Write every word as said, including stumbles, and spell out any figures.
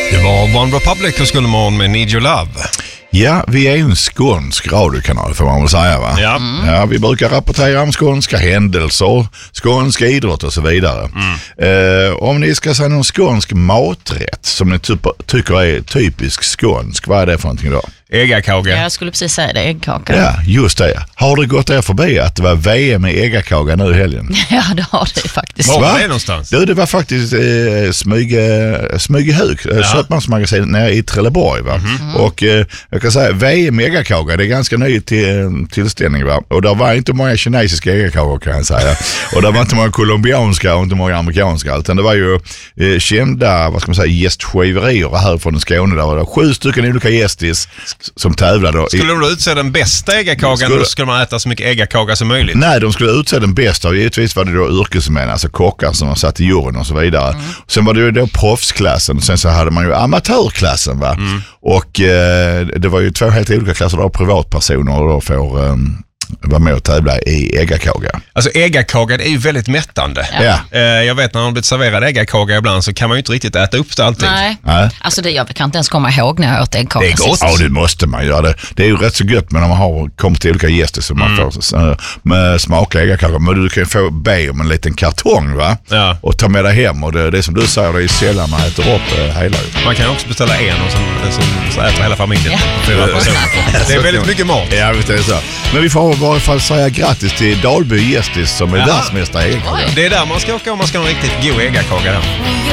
Det var One Republic och skulle man med Need Your Love. Ja, vi är ju en skånsk radiokanal får man väl säga, va? Ja. Mm. Ja, vi brukar rapportera om skånska händelser, skånska idrott och så vidare. Mm. Eh, om ni ska säga någon skånsk maträtt som ni typ, tycker är typisk skånsk, vad är det för någonting då? Äggakaka. Jag skulle precis säga det, äggkaka. Ja, just det. Har det gått er förbi att det var V M i äggakaka nu i helgen? Ja, det har det faktiskt. Var var det någonstans? Du, det var faktiskt eh, Smyge, Smygehög, ja. Köpmansmagasin nere i Trelleborg, va? Mm-hmm. Och eh, jag kan säga, V M i äggakaka, det är ganska ny till, tillställning, va? Och där var inte många kinesiska äggakakor, kan jag säga. Och där var inte många colombianska och inte många amerikanska, utan det var ju eh, kända, vad ska man säga, gästskiverier här från Skåne. Där var det sju stycken olika gästis som tävlade. Skulle de då utse den bästa äggakakan skulle... då skulle man äta så mycket äggakaka som möjligt? Nej, de skulle utse den bästa och givetvis var det då yrkesmän, alltså kockar som har satt i juryn och så vidare. Mm. Sen var det ju då proffsklassen och sen så hade man ju amatörklassen, va? Mm. Och eh, det var ju två helt olika klasser där privatpersoner och då får... Eh, var med och tävla i äggakaka. Alltså äggakaka är ju väldigt mättande. Ja. Eh, jag vet när man blivit serverad äggakaka ibland så kan man ju inte riktigt äta upp det alltid. Nej, Nej. Alltså det, jag kan inte ens komma ihåg när jag åt äggkaka. Det är gott. Ja, det måste man göra. Det, det är ju rätt så gött, men när man har kommit till olika gäster så man mm. får så, med smaka äggakaka. Men du kan ju få be om en liten kartong, va? Ja. Och ta med dig hem. Och det, det är som du säger, det är sällan man äter upp eh, hela. Man kan också beställa en och sen, sen så äter hela familjen. Ja. Fyra personer. Det är väldigt mycket mat. Ja, visst är det så. Men vi får i varje fall säga grattis till Dalby Gästis som är världsmästare i äggakaka. Det är där man ska åka om man ska ha en riktigt god äggakaka.